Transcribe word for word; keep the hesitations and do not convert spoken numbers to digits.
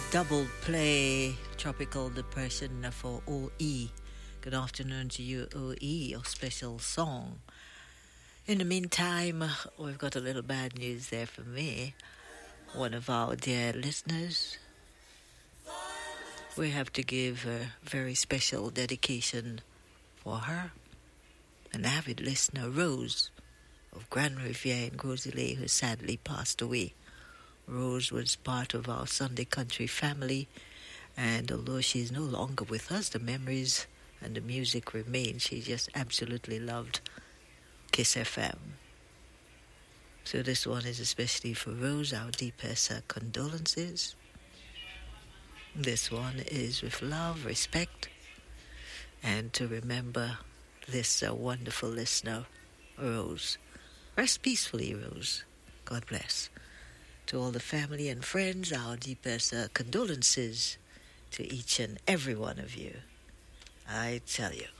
Double play Tropical Depression for O E. Good afternoon to you, O E, your special song. In the meantime, we've got a little bad news there for me. One of our dear listeners, we have to give a very special dedication for her. An avid listener, Rose of Grand Riviere in Grosley, who sadly passed away. Rose was part of our Sunday Country family, and although she's no longer with us, the memories and the music remain. She just absolutely loved Kiss F M. So this one is especially for Rose, our deepest uh, condolences. This one is with love, respect, and to remember this uh, wonderful listener, Rose. Rest peacefully, Rose. God bless. To all the family and friends, our deepest uh, condolences to each and every one of you. I tell you.